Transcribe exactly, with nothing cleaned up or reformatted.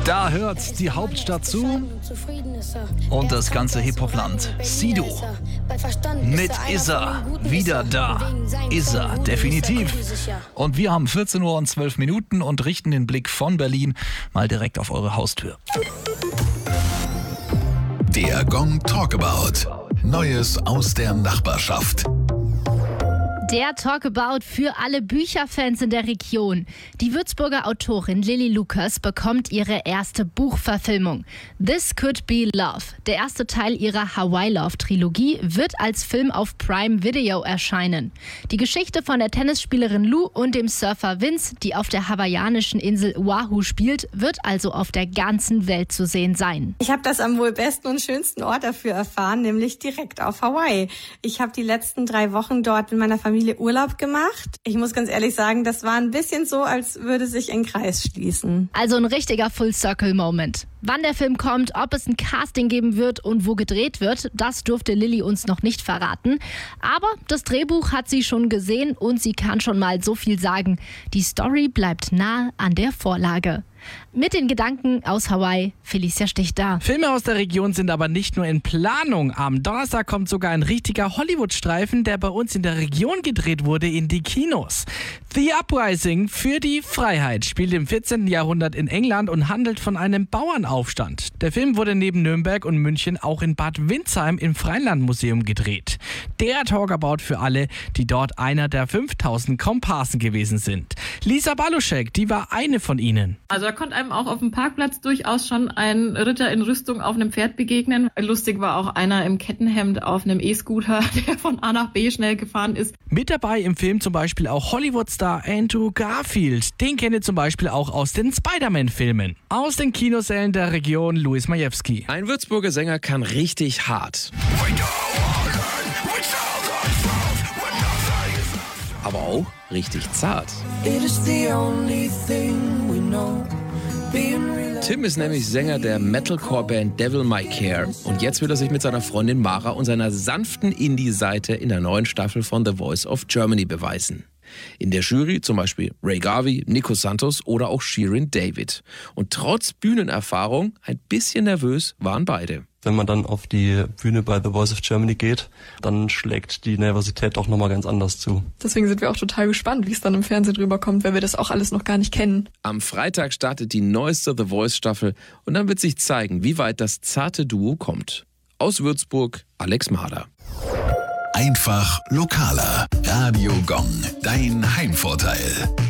Da hört die Hauptstadt zu und das ganze Hip-Hop-Land. Sido mit Isa wieder da. Isa, definitiv. Und wir haben vierzehn Uhr und zwölf Minuten und richten den Blick von Berlin mal direkt auf eure Haustür. Der Gong Talkabout. Neues aus der Nachbarschaft. Der Talkabout für alle Bücherfans in der Region. Die Würzburger Autorin Lilly Lucas bekommt ihre erste Buchverfilmung. This Could Be Love. Der erste Teil ihrer Hawaii Love Trilogie wird als Film auf Prime Video erscheinen. Die Geschichte von der Tennisspielerin Lou und dem Surfer Vince, die auf der hawaiianischen Insel Oahu spielt, wird also auf der ganzen Welt zu sehen sein. Ich habe das am wohl besten und schönsten Ort dafür erfahren, nämlich direkt auf Hawaii. Ich habe die letzten drei Wochen dort mit meiner Familie Urlaub gemacht. Ich muss ganz ehrlich sagen, das war ein bisschen so, als würde sich ein Kreis schließen. Also ein richtiger Full-Circle-Moment. Wann der Film kommt, ob es ein Casting geben wird und wo gedreht wird, das durfte Lilly uns noch nicht verraten. Aber das Drehbuch hat sie schon gesehen und sie kann schon mal so viel sagen. Die Story bleibt nah an der Vorlage. Mit den Gedanken aus Hawaii, Felicia Stich da. Filme aus der Region sind aber nicht nur in Planung. Am Donnerstag kommt sogar ein richtiger Hollywood-Streifen, der bei uns in der Region gedreht wurde, in die Kinos. The Uprising für die Freiheit spielt im vierzehnten Jahrhundert in England und handelt von einem Bauernaufstand. Der Film wurde neben Nürnberg und München auch in Bad Windsheim im Freilandmuseum gedreht. Der Talkabout für alle, die dort einer der fünftausend Komparsen gewesen sind. Lisa Baluschek, die war eine von ihnen. Also da konnte einem auch auf dem Parkplatz durchaus schon ein Ritter in Rüstung auf einem Pferd begegnen. Lustig war auch einer im Kettenhemd auf einem E-Scooter, der von A nach B schnell gefahren ist. Mit dabei im Film zum Beispiel auch Hollywood-Star Andrew Garfield. Den kennt ihr zum Beispiel auch aus den Spider-Man-Filmen. Aus den Kinosälen der Region Luis Majewski. Ein Würzburger Sänger kann richtig hart. Aber auch richtig zart. Tim ist nämlich Sänger der Metalcore-Band Devil May Care und jetzt will er sich mit seiner Freundin Mara und seiner sanften Indie-Seite in der neuen Staffel von The Voice of Germany beweisen. In der Jury zum Beispiel Ray Garvey, Nico Santos oder auch Shirin David. Und trotz Bühnenerfahrung ein bisschen nervös waren beide. Wenn man dann auf die Bühne bei The Voice of Germany geht, dann schlägt die Nervosität doch nochmal ganz anders zu. Deswegen sind wir auch total gespannt, wie es dann im Fernsehen rüberkommt, weil wir das auch alles noch gar nicht kennen. Am Freitag startet die neueste The Voice Staffel und dann wird sich zeigen, wie weit das zarte Duo kommt. Aus Würzburg, Alex Mader. Einfach lokaler. Radio Gong, dein Heimvorteil.